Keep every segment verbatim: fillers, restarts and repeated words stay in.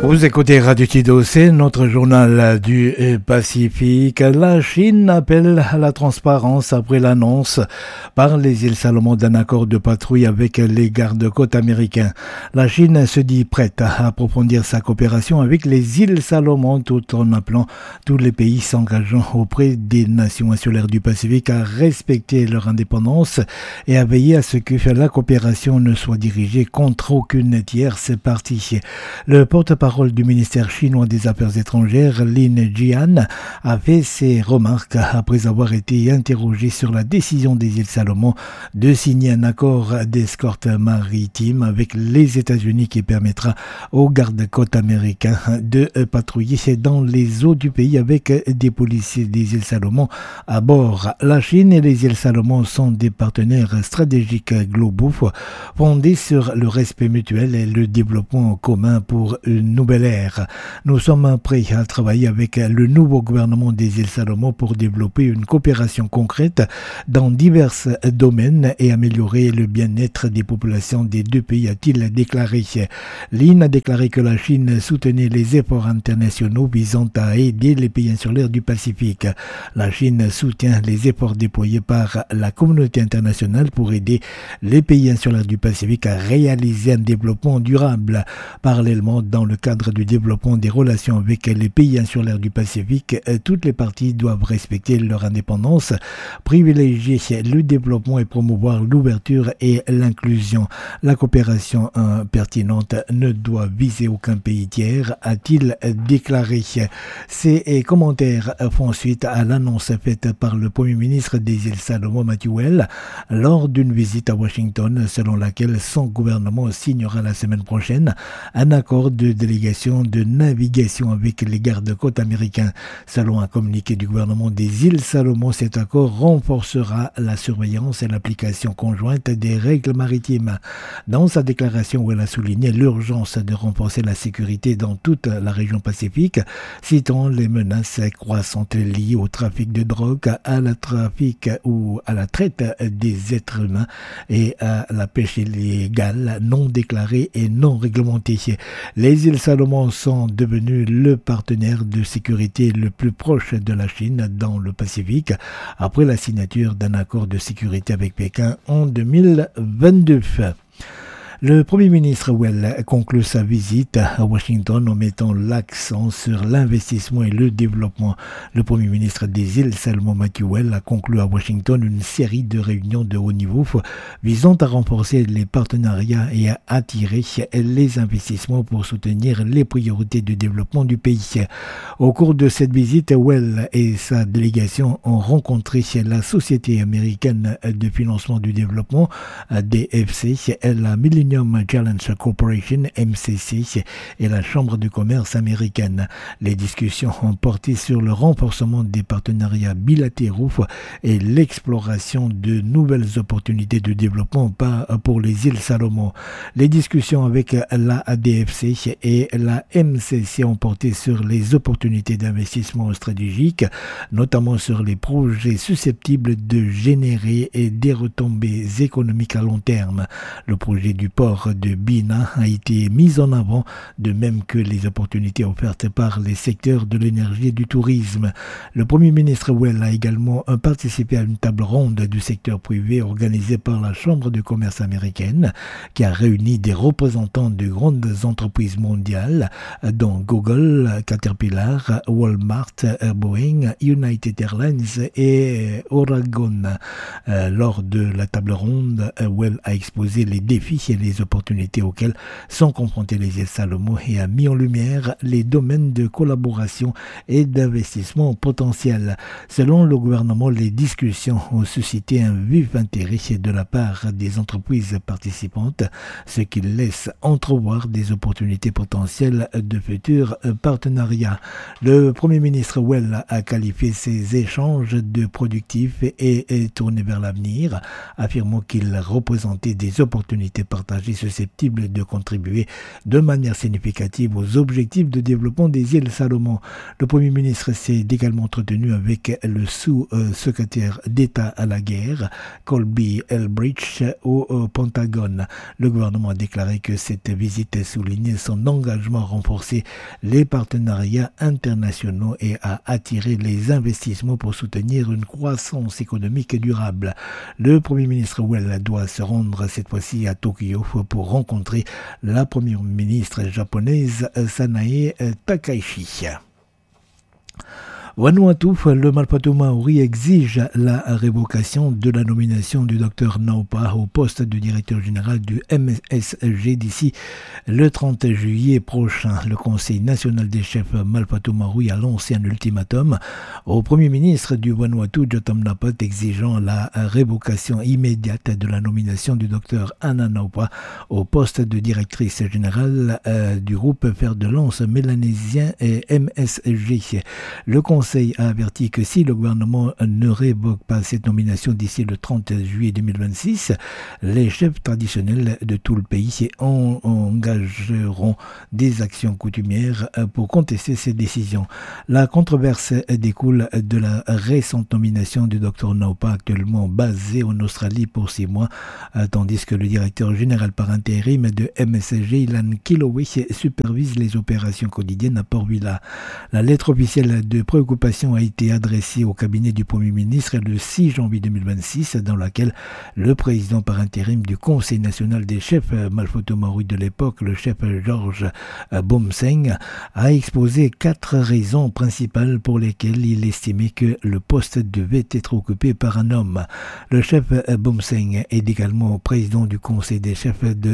Vous écoutez Radio Tido, c'est notre journal du Pacifique. La Chine appelle à la transparence après l'annonce par les îles Salomon d'un accord de patrouille avec les gardes-côtes américains. La Chine se dit prête à approfondir sa coopération avec les îles Salomon tout en appelant tous les pays s'engageant auprès des nations insulaires du Pacifique à respecter leur indépendance et à veiller à ce que la coopération ne soit dirigée contre aucune tierce partie. Le porte-parole du ministère chinois des Affaires étrangères, Lin Jian, a fait ses remarques après avoir été interrogé sur la décision des îles Salomon de signer un accord d'escorte maritime avec les États-Unis qui permettra aux gardes-côtes américains de patrouiller dans les eaux du pays avec des policiers des îles Salomon à bord. La Chine et les îles Salomon sont des partenaires stratégiques globaux fondés sur le respect mutuel et le développement commun pour une nouvelle ère. Nous sommes prêts à travailler avec le nouveau gouvernement des îles Salomon pour développer une coopération concrète dans divers domaines et améliorer le bien-être des populations des deux pays, a-t-il déclaré. Lin a déclaré que la Chine soutenait les efforts internationaux visant à aider les pays insulaires du Pacifique. La Chine soutient les efforts déployés par la communauté internationale pour aider les pays insulaires du Pacifique à réaliser un développement durable. Parallèlement, dans le cadre du développement des relations avec les pays insulaires du Pacifique, toutes les parties doivent respecter leur indépendance, privilégier le développement et promouvoir l'ouverture et l'inclusion. La coopération euh, pertinente ne doit viser aucun pays tiers, a-t-il déclaré. Ces commentaires font suite à l'annonce faite par le Premier ministre des îles Salomon, Matthew Weld, lors d'une visite à Washington, selon laquelle son gouvernement signera la semaine prochaine un accord de délégation de navigation avec les gardes-côtes américains. Selon un communiqué du gouvernement des îles Salomon, cet accord renforcera la surveillance et l'application conjointe des règles maritimes. Dans sa déclaration, elle a souligné l'urgence de renforcer la sécurité dans toute la région Pacifique, citant les menaces croissantes liées au trafic de drogue, à la trafic ou à la traite des êtres humains et à la pêche illégale non déclarée et non réglementée. Les îles Salomon sont devenus le partenaire de sécurité le plus proche de la Chine dans le Pacifique après la signature d'un accord de sécurité avec Pékin en deux mille vingt-deux. Le Premier ministre Weld conclut sa visite à Washington en mettant l'accent sur l'investissement et le développement. Le Premier ministre des îles Salomon, Matthew Weld, a conclu à Washington une série de réunions de haut niveau visant à renforcer les partenariats et à attirer les investissements pour soutenir les priorités de développement du pays. Au cours de cette visite, Weld et sa délégation ont rencontré la Société américaine de financement du développement, D F C, la Millennium Challenge Corporation, M C C, et la Chambre de commerce américaine. Les discussions ont porté sur le renforcement des partenariats bilatéraux et l'exploration de nouvelles opportunités de développement pour les îles Salomon. Les discussions avec la D F C et la M C C ont porté sur les opportunités d'investissement stratégique, notamment sur les projets susceptibles de générer des retombées économiques à long terme. Le projet du port de Bina a été mis en avant, de même que les opportunités offertes par les secteurs de l'énergie et du tourisme. Le Premier ministre Weld a également participé à une table ronde du secteur privé organisée par la Chambre de commerce américaine, qui a réuni des représentants de grandes entreprises mondiales, dont Google, Caterpillar, Walmart, Boeing, United Airlines et Oragon. Lors de la table ronde, Weld a exposé les défis et les opportunités auxquelles sont confrontés les îles Salomon et a mis en lumière les domaines de collaboration et d'investissement potentiels. Selon le gouvernement, les discussions ont suscité un vif intérêt de la part des entreprises participantes, ce qui laisse entrevoir des opportunités potentielles de futurs partenariats. Le Premier ministre Weld a qualifié ces échanges de productifs et, et tournés vers l'avenir, affirmant qu'ils représentaient des opportunités partagées étrangers susceptibles de contribuer de manière significative aux objectifs de développement des îles Salomon. Le Premier ministre s'est également entretenu avec le sous-secrétaire d'État à la guerre, Colby Elbridge, au, au Pentagone. Le gouvernement a déclaré que cette visite soulignait son engagement à renforcer les partenariats internationaux et à attirer les investissements pour soutenir une croissance économique durable. Le Premier ministre Well doit se rendre cette fois-ci à Tokyo pour rencontrer la première ministre japonaise Sanae Takaichi. Vanuatu, le Malpatu Maori exige la révocation de la nomination du docteur Naupa au poste de directeur général du M S G d'ici le trente juillet prochain. Le Conseil national des chefs Malpatu Maori a lancé un ultimatum au Premier ministre du Vanuatu, Jotam Napat, exigeant la révocation immédiate de la nomination du docteur Anna Naupa au poste de directrice générale euh, du groupe fer de lance mélanésien et M S G. Le Conseil a averti que si le gouvernement ne révoque pas cette nomination d'ici le trente juillet deux mille vingt-six, les chefs traditionnels de tout le pays engageront des actions coutumières pour contester ces décisions. La controverse découle de la récente nomination du docteur Naupa, actuellement basé en Australie pour six mois, tandis que le directeur général par intérim de M S G, Ilan Kiloway, supervise les opérations quotidiennes à Port-Vila. La lettre officielle de préoccupation a été adressée au cabinet du Premier ministre le six janvier deux mille vingt-six, dans laquelle le président par intérim du Conseil national des chefs Malpatu Maori de l'époque, le chef George Bomseng, a exposé quatre raisons principales pour lesquelles il estimait que le poste devait être occupé par un homme. Le chef Bomseng est également président du Conseil des chefs de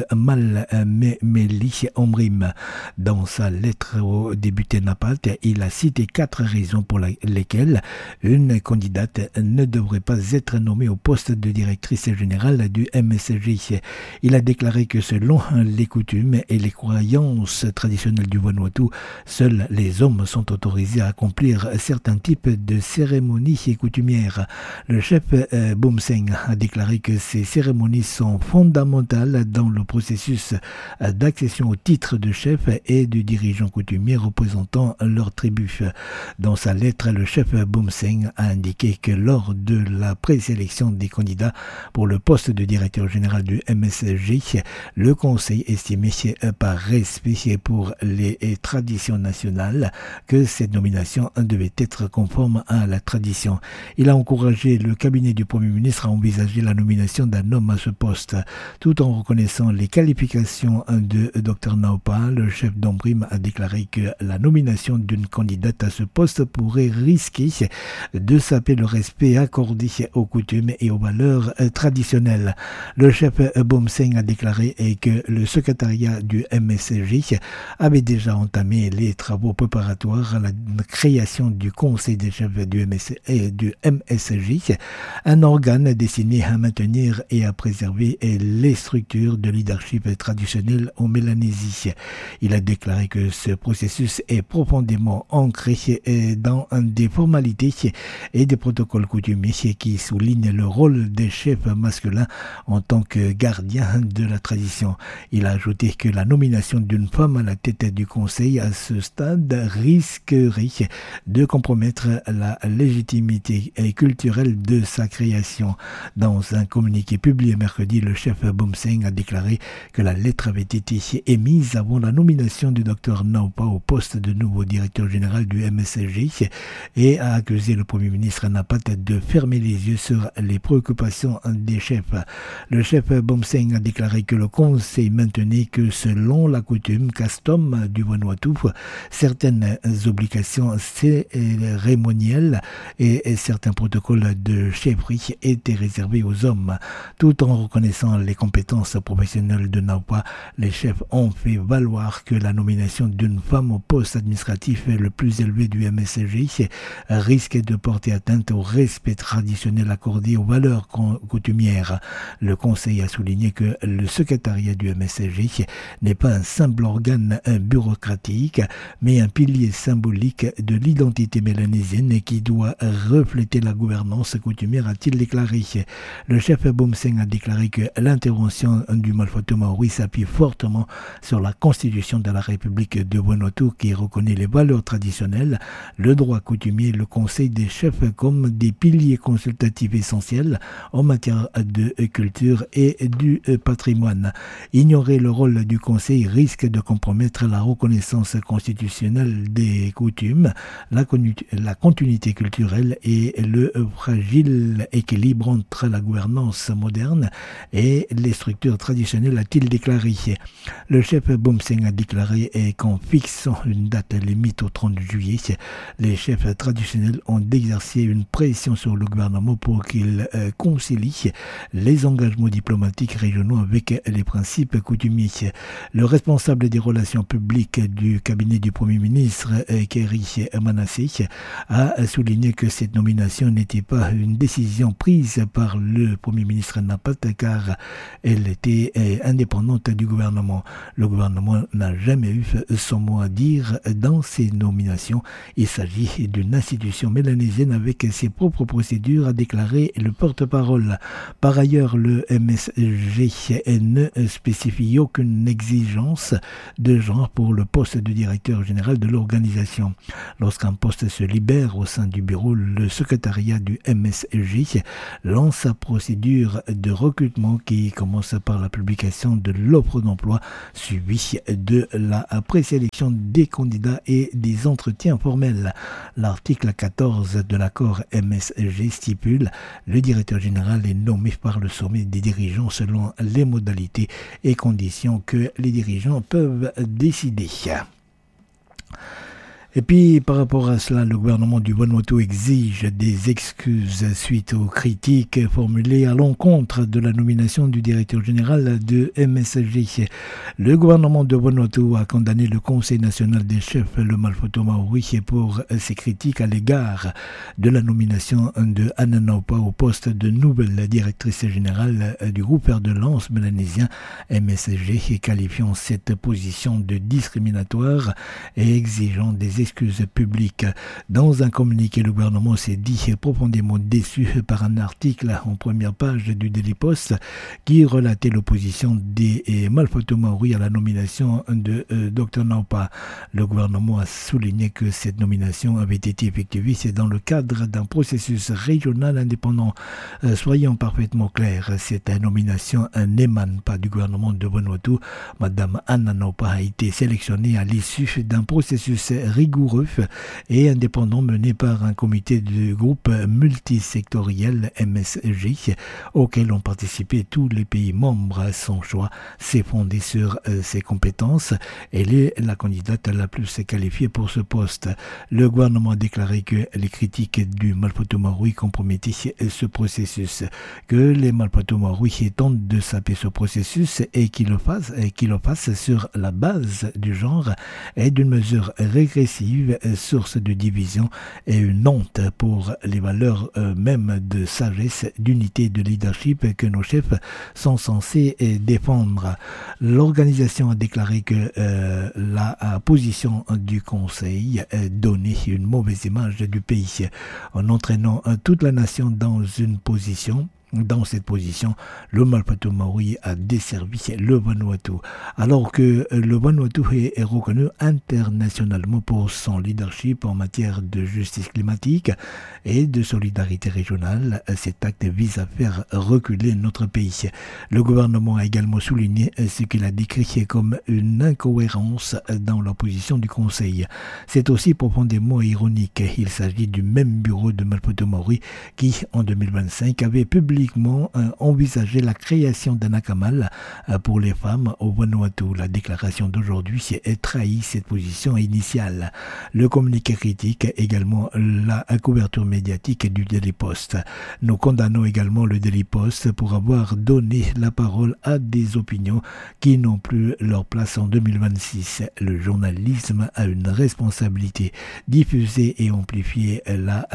Malmemeli Omrim. Dans sa lettre au député Napat, il a cité quatre raisons pour lesquelles une candidate ne devrait pas être nommée au poste de directrice générale du M S G. Il a déclaré que selon les coutumes et les croyances traditionnelles du Vanuatu, seuls les hommes sont autorisés à accomplir certains types de cérémonies et coutumières. Le chef euh, Bomseng a déclaré que ces cérémonies sont fondamentales dans le processus d'accession au titre de chef et de dirigeant coutumier représentant leur tribu. Dans sa lettre, le chef Bomseng a indiqué que lors de la présélection des candidats pour le poste de directeur général du M S G, le Conseil estimait par respect pour les traditions nationales que cette nomination devait être conforme à la tradition. Il a encouragé le cabinet du Premier ministre à envisager la nomination d'un homme à ce poste. Tout en reconnaissant les qualifications de Dr Naupa, le chef d'Ombrim a déclaré que la nomination d'une candidate à ce poste pourrait risquer de saper le respect accordé aux coutumes et aux valeurs traditionnelles. Le chef Bomseng a déclaré que le secrétariat du M S G avait déjà entamé les travaux préparatoires à la création du Conseil des chefs du M S et du M S G, un organe destiné à maintenir et à préserver les structures de leadership traditionnelles en Mélanésie. Il a déclaré que ce processus est profondément ancré dans des formalités et des protocoles coutumiers qui soulignent le rôle des chefs masculins en tant que gardiens de la tradition. Il a ajouté que la nomination d'une femme à la tête du Conseil à ce stade risquerait de compromettre la légitimité culturelle de sa création. Dans un communiqué publié mercredi, le chef Bomseng a déclaré que la lettre avait été émise avant la nomination du docteur Naupa au poste de nouveau directeur général du M S G et a accusé le Premier ministre Napat de fermer les yeux sur les préoccupations des chefs. Le chef Bomseng a déclaré que le Conseil maintenait que selon la coutume custom du Vanuatu, certaines obligations cérémonielles et certains protocoles de chefferie étaient réservés aux hommes. Tout en reconnaissant les compétences professionnelles de Naupa, les chefs ont fait valoir que la nomination d'une femme au poste administratif le plus élevé du M S G G risque de porter atteinte au respect traditionnel accordé aux valeurs coutumières. Le Conseil a souligné que le secrétariat du M S G n'est pas un simple organe bureaucratique, mais un pilier symbolique de l'identité mélanésienne qui doit refléter la gouvernance coutumière, a-t-il déclaré. Le chef Boumseng a déclaré que l'intervention du Malfato Maori s'appuie fortement sur la constitution de la République de Vanuatu qui reconnaît les valeurs traditionnelles, le droit coutumier et le conseil des chefs comme des piliers consultatifs essentiels en matière de culture et du patrimoine. Ignorer le rôle du conseil risque de compromettre la reconnaissance constitutionnelle des coutumes, la, la continuité culturelle et le fragile équilibre entre la gouvernance moderne et les structures traditionnelles, a-t-il déclaré. Le chef Boumseng a déclaré qu'en fixant une date limite au trente juillet, les chefs traditionnels ont exercé une pression sur le gouvernement pour qu'il euh, concilie les engagements diplomatiques régionaux avec les principes coutumiers. Le responsable des relations publiques du cabinet du Premier ministre, euh, Kerry Manasseh, a souligné que cette nomination n'était pas une décision prise par le Premier ministre Napat car elle était euh, indépendante du gouvernement. Le gouvernement n'a jamais eu son mot à dire dans ces nominations. Il s'agit d'une institution mélanésienne avec ses propres procédures, a déclaré le porte-parole. Par ailleurs, le M S G ne spécifie aucune exigence de genre pour le poste de directeur général de l'organisation. Lorsqu'un poste se libère au sein du bureau, le secrétariat du M S G lance sa procédure de recrutement qui commence par la publication de l'offre d'emploi suivie de la présélection des candidats et des entretiens formels. L'article quatorze de l'accord M S G stipule le directeur général est nommé par le sommet des dirigeants selon les modalités et conditions que les dirigeants peuvent décider. Et puis, par rapport à cela, le gouvernement du Vanuatu exige des excuses suite aux critiques formulées à l'encontre de la nomination du directeur général de M S G. Le gouvernement de Vanuatu a condamné le Conseil national des chefs, le Malfato Maori, pour ses critiques à l'égard de la nomination de Anna Naupa au poste de nouvelle directrice générale du groupe fer de lance mélanésien M S G, qualifiant cette position de discriminatoire et exigeant des excuses publiques. Dans un communiqué, le gouvernement s'est dit profondément déçu par un article en première page du Daily Post qui relatait l'opposition des Malfato Maori à la nomination de euh, Dr Naupa. Le gouvernement a souligné que cette nomination avait été effectuée dans le cadre d'un processus régional indépendant. Euh, soyons parfaitement clairs, cette nomination n'émane pas du gouvernement de Vanuatu. Madame Anna Naupa a été sélectionnée à l'issue d'un processus rigoureux et indépendant mené par un comité du groupe multisectoriel M S G auquel ont participé tous les pays membres. Son choix s'est fondé sur euh, ses compétences. Elle est la candidate la plus qualifiée pour ce poste. Le gouvernement a déclaré que les critiques du Malfato Maori compromettaient ce processus, que les Malfato Maori tentent de saper ce processus et qu'ils le fassent, et qu'ils le fassent sur la base du genre et d'une mesure régressive, source de division et une honte pour les valeurs euh, même de sagesse, d'unité et de leadership que nos chefs sont censés euh, défendre. L'organisation a déclaré que euh, la euh, position du Conseil euh, donnait une mauvaise image du pays en entraînant euh, toute la nation dans une position Dans cette position, le Malfato Maori a desservi le Vanuatu, alors que le Vanuatu est reconnu internationalement pour son leadership en matière de justice climatique et de solidarité régionale. Cet acte vise à faire reculer notre pays. Le gouvernement a également souligné ce qu'il a décrit comme une incohérence dans la position du Conseil. C'est aussi profondément ironique. Il s'agit du même bureau de Malfato Maori qui, en deux mille vingt-cinq, avait publié publiquement euh, envisagé la création d'un akamal euh, pour les femmes au Vanuatu. La déclaration d'aujourd'hui est trahie cette position initiale. Le communiqué critique également la couverture médiatique du Daily Post. Nous condamnons également le Daily Post pour avoir donné la parole à des opinions qui n'ont plus leur place en deux mille vingt-six. Le journalisme a une responsabilité: diffuser et amplifier la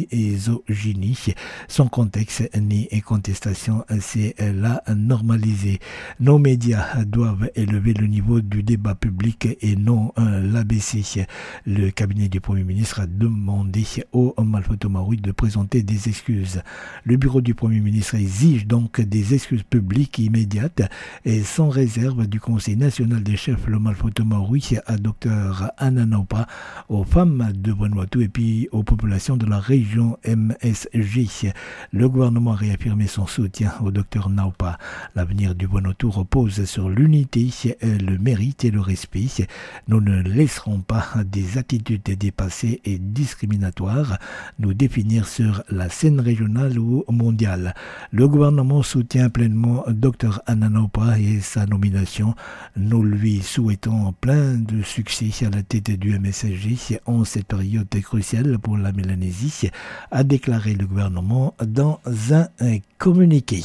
misogynie sans contexte ni contestation, c'est la normaliser. Nos médias doivent élever le niveau du débat public et non l'abaisser. Le cabinet du Premier ministre a demandé au Malfoto Maui de présenter des excuses. Le bureau du Premier ministre exige donc des excuses publiques immédiates et sans réserve du Conseil national des chefs, le Malfoto Maui, à Dr Ananaupa, aux femmes de Vanuatu et puis aux populations de la région M S G. Le gouvernement a réaffirmé son soutien au Dr Naupa. L'avenir du Vanuatu repose sur l'unité, le mérite et le respect. Nous ne laisserons pas des attitudes dépassées et discriminatoires nous définir sur la scène régionale ou mondiale. Le gouvernement soutient pleinement Dr Ananaupa et sa nomination. Nous lui souhaitons plein de succès à la tête du M S G en cette période cruciale pour la Mélanésie, a déclaré le gouvernement dans un communiqué.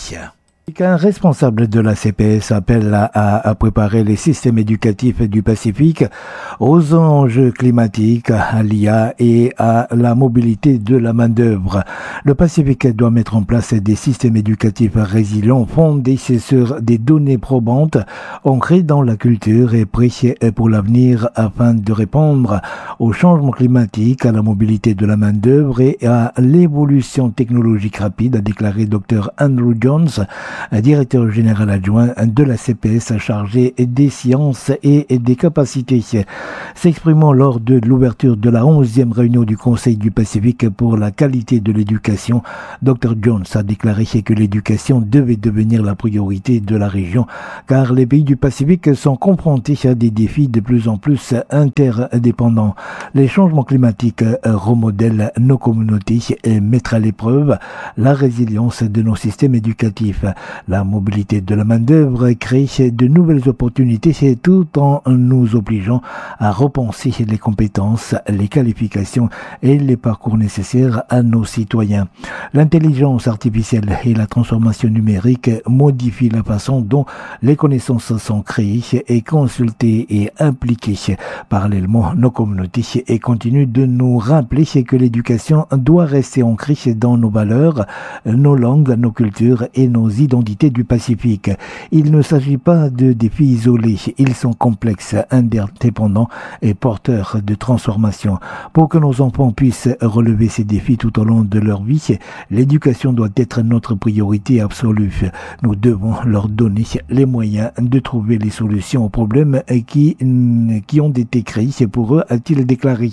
Un responsable de la C P S appelle à, à préparer les systèmes éducatifs du Pacifique aux enjeux climatiques, à l'I A et à la mobilité de la main-d'œuvre. Le Pacifique doit mettre en place des systèmes éducatifs résilients fondés sur des données probantes, ancrées dans la culture et prêts pour l'avenir afin de répondre au changement climatique, à la mobilité de la main-d'œuvre et à l'évolution technologique rapide, a déclaré Dr Andrew Jones, directeur général adjoint de la C P S chargé des sciences et des capacités. S'exprimant lors de l'ouverture de la onzième réunion du Conseil du Pacifique pour la qualité de l'éducation, Dr Jones a déclaré que l'éducation devait devenir la priorité de la région, car les pays du Pacifique sont confrontés à des défis de plus en plus interdépendants. Les changements climatiques remodèlent nos communautés et mettent à l'épreuve la résilience de nos systèmes éducatifs. La mobilité de la main-d'œuvre crée de nouvelles opportunités tout en nous obligeant à repenser les compétences, les qualifications et les parcours nécessaires à nos citoyens. L'intelligence artificielle et la transformation numérique modifient la façon dont les connaissances sont créées et consultées et impliquées. Parallèlement, nos communautés et continuent de nous rappeler que l'éducation doit rester ancrée dans nos valeurs, nos langues, nos cultures et nos identités du Pacifique. Il ne s'agit pas de défis isolés, ils sont complexes, interdépendants et porteurs de transformation. Pour que nos enfants puissent relever ces défis tout au long de leur vie, l'éducation doit être notre priorité absolue. Nous devons leur donner les moyens de trouver les solutions aux problèmes qui, qui ont été créés pour eux, a-t-il déclaré.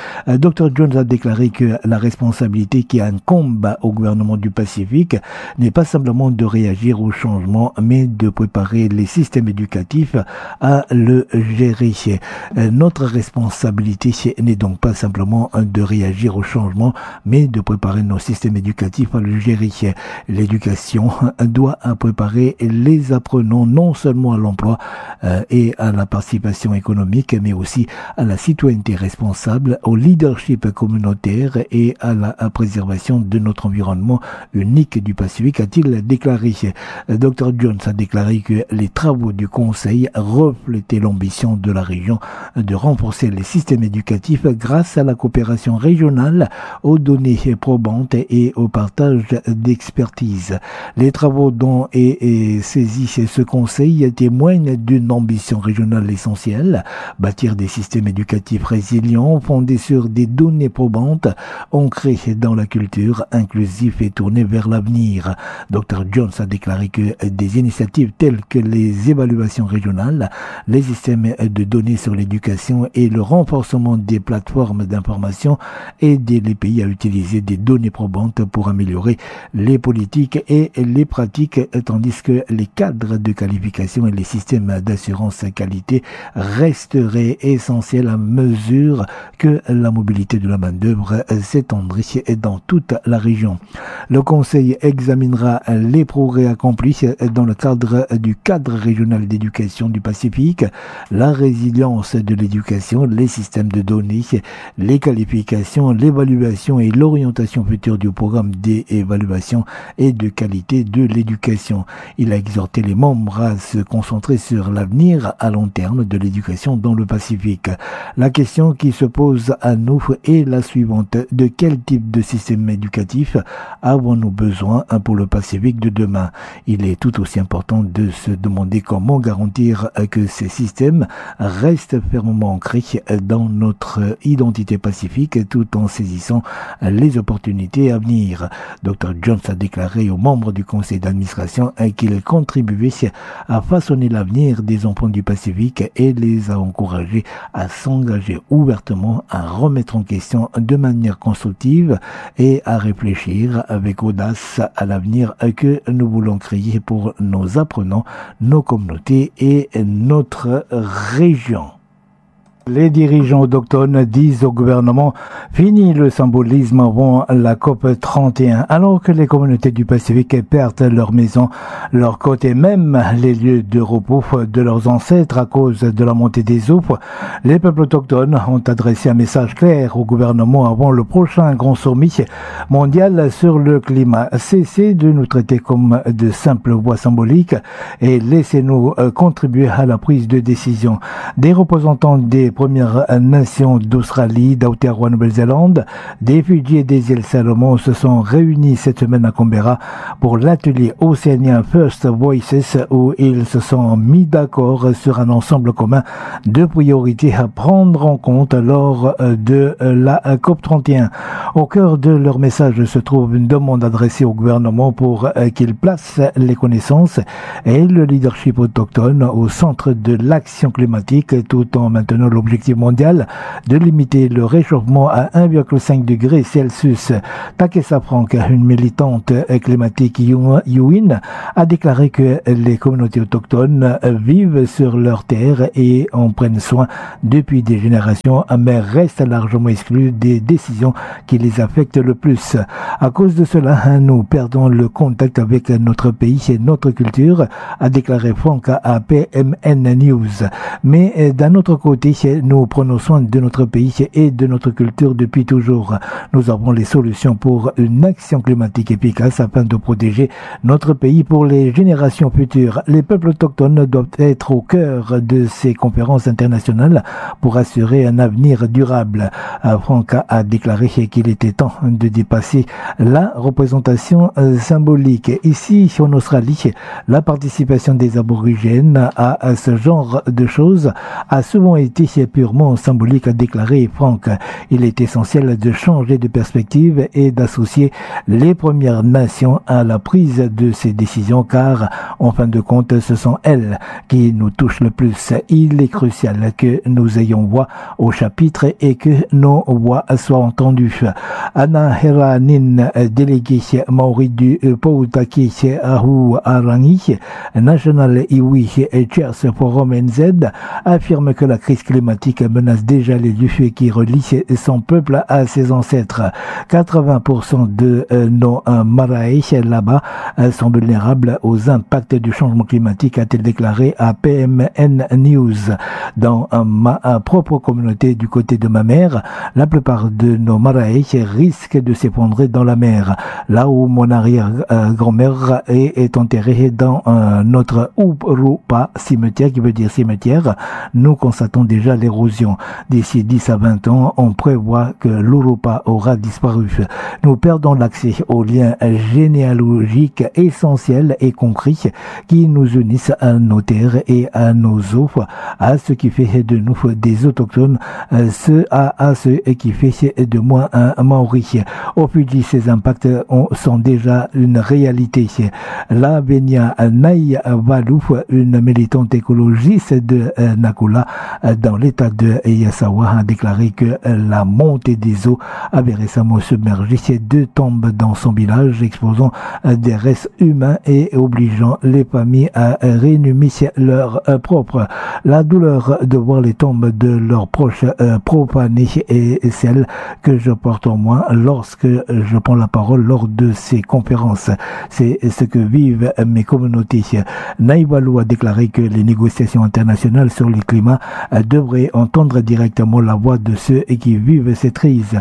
Dr Jones a déclaré que la responsabilité qui incombe au gouvernement du Pacifique n'est pas simplement de réagir au changement, mais de préparer les systèmes éducatifs à le gérer. Notre responsabilité n'est donc pas simplement de réagir au changement, mais de préparer nos systèmes éducatifs à le gérer. L'éducation doit préparer les apprenants non seulement à l'emploi euh, et à la participation économique, mais aussi à la citoyenneté responsable, au leadership communautaire et à la à préservation de notre environnement unique du Pacifique, a-t-il déclaré. Dr Jones a déclaré que les travaux du Conseil reflétaient l'ambition de la région de renforcer les systèmes éducatifs grâce à la coopération régionale, aux données probantes et au partage d'expertise. Les travaux dont est, est saisi ce Conseil témoignent d'une ambition régionale essentielle: bâtir des systèmes éducatifs résilients fondés sur des données probantes, ancrés dans la culture, inclusifs et tournés vers l'avenir. Dr Jones a a déclaré que des initiatives telles que les évaluations régionales, les systèmes de données sur l'éducation et le renforcement des plateformes d'information aident les pays à utiliser des données probantes pour améliorer les politiques et les pratiques, tandis que les cadres de qualification et les systèmes d'assurance qualité resteraient essentiels à mesure que la mobilité de la main-d'œuvre s'étendrait dans toute la région. Le Conseil examinera les progrès accomplis dans le cadre du cadre régional d'éducation du Pacifique, la résilience de l'éducation, les systèmes de données, les qualifications, l'évaluation et l'orientation future du programme d'évaluation et de qualité de l'éducation. Il a exhorté les membres à se concentrer sur l'avenir à long terme de l'éducation dans le Pacifique. La question qui se pose à nous est la suivante. De quel type de système éducatif avons-nous besoin pour le Pacifique de demain? Il est tout aussi important de se demander comment garantir que ces systèmes restent fermement ancrés dans notre identité pacifique tout en saisissant les opportunités à venir. docteur Jones a déclaré aux membres du conseil d'administration qu'il contribuait à façonner l'avenir des enfants du Pacifique et les a encouragés à s'engager ouvertement, à remettre en question de manière constructive et à réfléchir avec audace à l'avenir que nous voulons créer pour nos apprenants, nos communautés et notre région. Les dirigeants autochtones disent au gouvernement « Fini le symbolisme avant la COP trente et un » alors que les communautés du Pacifique perdent leurs maisons, leurs côtes et même les lieux de repos de leurs ancêtres à cause de la montée des eaux. Les peuples autochtones ont adressé un message clair au gouvernement avant le prochain grand sommet mondial sur le climat. Cessez de nous traiter comme de simples voix symboliques et laissez-nous contribuer à la prise de décision. Des représentants des Premières Nations d'Australie, d'Aotearoa, Nouvelle-Zélande, des Fidji et des îles Salomon se sont réunis cette semaine à Canberra pour l'atelier océanien First Voices où ils se sont mis d'accord sur un ensemble commun de priorités à prendre en compte lors de la COP trente et un. Au cœur de leur message se trouve une demande adressée au gouvernement pour qu'il place les connaissances et le leadership autochtone au centre de l'action climatique tout en maintenant l'objectif mondial de limiter le réchauffement à un virgule cinq degré Celsius. Takesa Frank, une militante climatique Yuin, a déclaré que les communautés autochtones vivent sur leur terre et en prennent soin depuis des générations, mais restent largement exclus des décisions qui les affectent le plus. À cause de cela, nous perdons le contact avec notre pays et notre culture, a déclaré Frank à P M N News. Mais d'un autre côté, nous prenons soin de notre pays et de notre culture depuis toujours. Nous avons les solutions pour une action climatique efficace afin de protéger notre pays pour les générations futures. Les peuples autochtones doivent être au cœur de ces conférences internationales pour assurer un avenir durable. Frank a déclaré qu'il était temps de dépasser la représentation symbolique. Ici, en Australie, la participation des aborigènes à ce genre de choses a souvent été purement symbolique, a déclaré Frank. Il est essentiel de changer de perspective et d'associer les Premières Nations à la prise de ces décisions car, en fin de compte, ce sont elles qui nous touchent le plus. Il est crucial que nous ayons voix au chapitre et que nos voix soient entendues. Anna Heranin, déléguée maori du Poutaki Ahu Arangi, National Iwi Chairs Forum N Z, affirme que la crise climatique menace déjà les lieux qui relient son peuple à ses ancêtres. quatre-vingts pour cent de nos marae là-bas sont vulnérables aux impacts du changement climatique, a-t-il déclaré à P M N News. Dans ma propre communauté du côté de ma mère, la plupart de nos marae risquent de s'effondrer dans la mer. Là où mon arrière-grand-mère est, est enterrée dans euh, notre Urupa cimetière, qui veut dire cimetière, nous constatons déjà à l'érosion. D'ici dix à vingt ans, on prévoit que l'Europa aura disparu. Nous perdons l'accès aux liens généalogiques essentiels et concrets qui nous unissent à nos terres et à nos eaux, à ce qui fait de nous des autochtones, ce à, à ce qui fait de moi un Maori. Au Fidji, ces impacts ont, sont déjà une réalité. La Benia Nai Valu, une militante écologiste de Nakula dans l'état de Yasawa, a déclaré que la montée des eaux avait récemment submergé ces deux tombes dans son village, exposant des restes humains et obligeant les familles à réinhumer leurs propres. La douleur de voir les tombes de leurs proches profanées est celle que je porte en moi lorsque je prends la parole lors de ces conférences. C'est ce que vivent mes communautés. Naïvalou a déclaré que les négociations internationales sur le climat devraient entendre directement la voix de ceux qui vivent cette crise.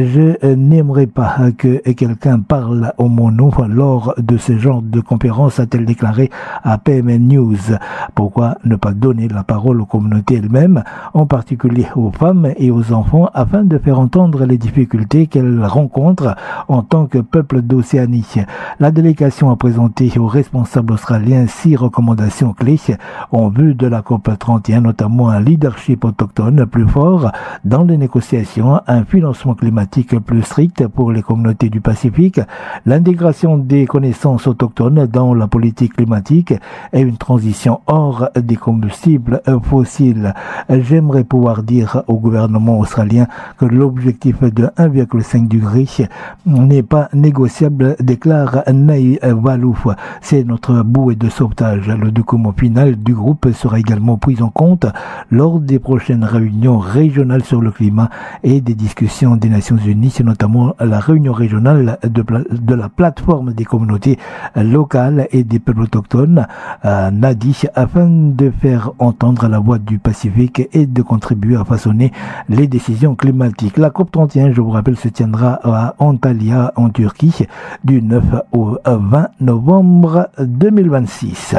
Je n'aimerais pas que quelqu'un parle au mon nom lors de ce genre de conférence, a-t-elle déclaré à P M N News. Pourquoi ne pas donner la parole aux communautés elles-mêmes, en particulier aux femmes et aux enfants, afin de faire entendre les difficultés qu'elles rencontrent en tant que peuple d'Océanie. La délégation a présenté aux responsables australiens six recommandations clés en vue de la COP trente et un, notamment un leadership autochtone plus fort dans les négociations, un financement climatique plus strict pour les communautés du Pacifique, l'intégration des connaissances autochtones dans la politique climatique et une transition hors des combustibles fossiles. J'aimerais pouvoir dire au gouvernement australien que l'objectif de un virgule cinq degré n'est pas négociable, déclare Naïvalou. C'est notre bouée de sauvetage. Le document final du groupe sera également pris en compte lors des prochaines réunions régionales sur le climat et des discussions des Nations Unies, notamment la réunion régionale de, de la plateforme des communautés locales et des peuples autochtones, euh, Nadi, afin de faire entendre la voix du Pacifique et de contribuer à façonner les décisions climatiques. La COP trente et un, je vous rappelle, se tiendra à Antalya en Turquie du neuf au vingt novembre deux mille vingt-six.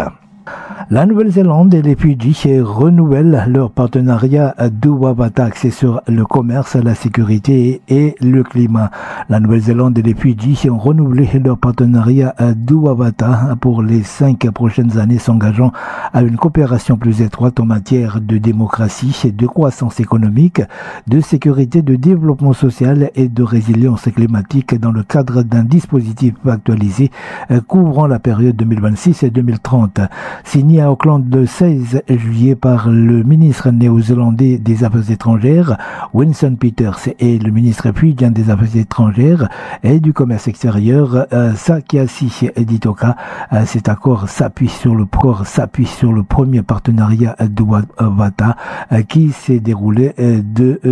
La Nouvelle-Zélande et les Fidji renouvellent leur partenariat d'Uwavata axé sur le commerce, la sécurité et le climat. La Nouvelle-Zélande et les Fidji ont renouvelé leur partenariat d'Uwavata pour les cinq prochaines années, s'engageant à une coopération plus étroite en matière de démocratie, de croissance économique, de sécurité, de développement social et de résilience climatique dans le cadre d'un dispositif actualisé couvrant la période deux mille vingt-six et deux mille trente. Signé à Auckland le seize juillet par le ministre néo-zélandais des Affaires étrangères, Winston Peters, et le ministre fidjien des Affaires étrangères et du Commerce extérieur, euh, Sakiasi Ditoka. Euh, cet accord s'appuie sur le accord s'appuie sur le premier partenariat d'Uwavata euh, qui s'est déroulé euh, de euh,